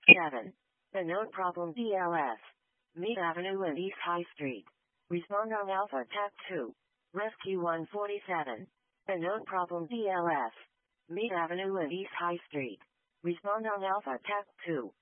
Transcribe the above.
7. The node problem DLS. Mead Avenue and East High Street. Respond on Alpha TAC 2. Rescue 147. The node problem DLS. Mead Avenue and East High Street. Respond on Alpha TAC 2.